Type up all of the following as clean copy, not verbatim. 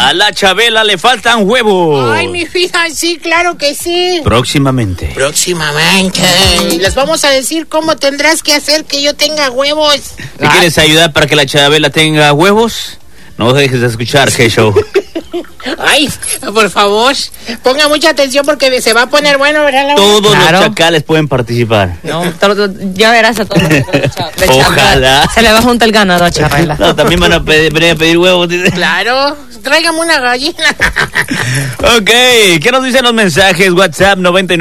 A la Chabela le faltan huevos. Ay, mi vida, sí, claro que sí. Próximamente. Y les vamos a decir cómo tendrás que hacer que yo tenga huevos. Si quieres ayudar para que la Chabela tenga huevos, no dejes de escuchar K-Show. Ay, por favor, ponga mucha atención porque se va a poner bueno, ¿verdad, Laura? Todos los chacales pueden participar. No, ya verás a todos los de Ojalá. Se le va a juntar el ganado a Chabela. No, también van a venir a pedir huevos. Claro, tráigame una gallina. Ok, ¿qué nos dicen los mensajes? WhatsApp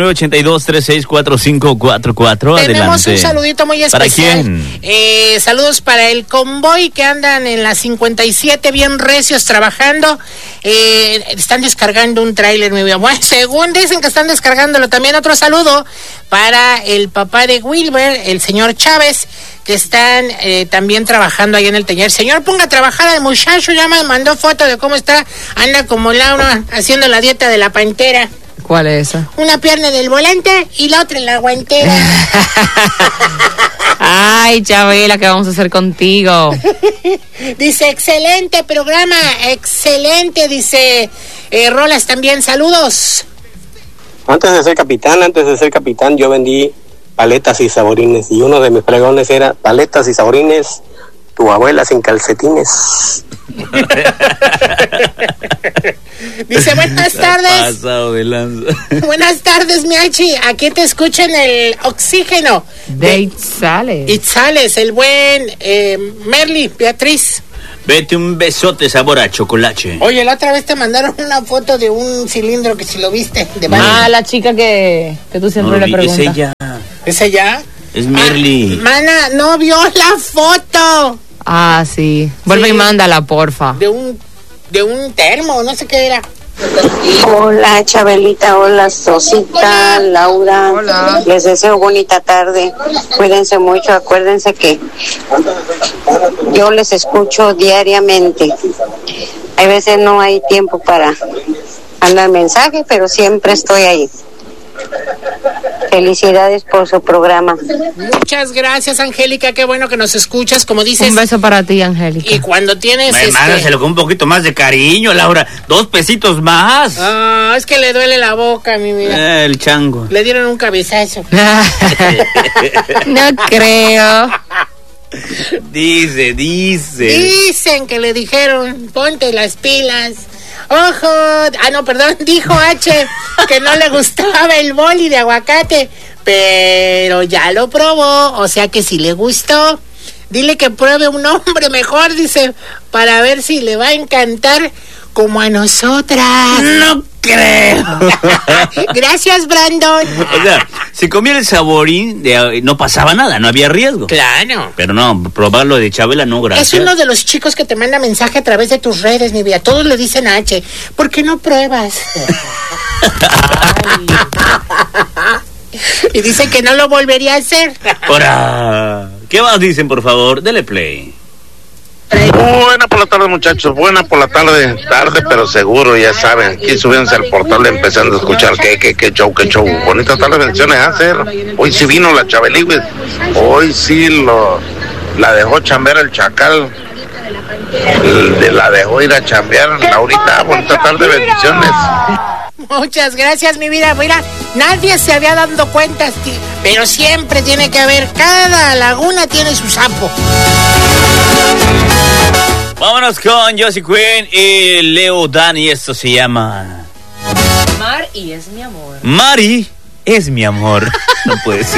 9982364544. Tenemos un saludito muy especial. ¿Para quién? Saludos para el convoy que andan en la 57 bien recios trabajando. Están descargando un tráiler, mi vida. Bueno, según dicen que están descargándolo. También otro saludo para el papá de Wilber, el señor Chávez, que están también trabajando ahí en el taller. Señor, ponga a trabajar al muchacho, ya me mandó foto de cómo está. Anda como Laura haciendo la dieta de la pantera. ¿Cuál es esa? Una pierna en el volante y la otra en la guantera. Ay, Chabela, ¿qué vamos a hacer contigo? Dice, excelente programa, excelente, dice Rolas también, saludos. Antes de ser capitán, yo vendí paletas y saborines, y uno de mis pregones era paletas y saborines, tu abuela sin calcetines. Dice, buenas tardes. Buenas tardes, Miachi. Aquí te escuchan el oxígeno de Itzales. Itzales, el buen Merly, Beatriz. Vete un besote sabor a chocolate. Oye, la otra vez te mandaron una foto de un cilindro que si lo viste. De la chica que tú siempre le preguntas. ¿Es ella? ¿Es ella? Es Merly. Mana, no vio la foto. Ah, sí. Vuelve y mándala, porfa. De un termo, no sé qué era. Hola, Chabelita, hola, Sosita, Laura. Hola. Les deseo bonita tarde. Cuídense mucho, acuérdense que yo les escucho diariamente. Hay veces no hay tiempo para mandar mensaje, pero siempre estoy ahí. Felicidades por su programa. Muchas gracias, Angélica, qué bueno que nos escuchas, como dices. Un beso para ti, Angélica. Y cuando tienes Mándaselo con un poquito más de cariño, Laura. 2 pesitos más. Ah, es que le duele la boca, mi vida. El chango. Le dieron un cabezazo. No creo. Dicen que le dijeron, ponte las pilas. Ojo, dijo H que no le gustaba el boli de aguacate, pero ya lo probó, o sea que si le gustó. Dile que pruebe un hombre mejor, dice, para ver si le va a encantar como a nosotras. No creo. Gracias, Brandon. O sea, si comía el saborín, no pasaba nada, no había riesgo. Claro. Pero no, probarlo de Chabela no, gracias. Es uno de los chicos que te manda mensaje a través de tus redes, mi vida. Todos le dicen a H, ¿por qué no pruebas? Y dice que no lo volvería a hacer. Ahora, ¿qué más dicen, por favor? Dele play. Buena por la tarde, muchachos, buena por la tarde, pero seguro, ya saben, aquí subiéndose al portal empezando a escuchar qué show, bonita tarde, bendiciones a hacer. Hoy sí vino la Chabeliwis, hoy sí la dejó chambear el chacal, la dejó ir a chambear Laurita, bonita tarde, bendiciones. Muchas gracias, mi vida. Mira, nadie se había dado cuenta, pero siempre tiene que haber, cada laguna tiene su sapo. Vámonos con Josie Quinn y Leo Dan, y esto se llama Mar y es mi amor. Mari es mi amor. No puede ser.